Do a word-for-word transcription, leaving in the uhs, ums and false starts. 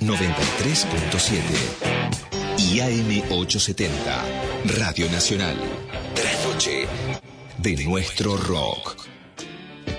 noventa y tres punto siete y A M ochocientos setenta, Radio Nacional. Trasnoche de nuestro rock.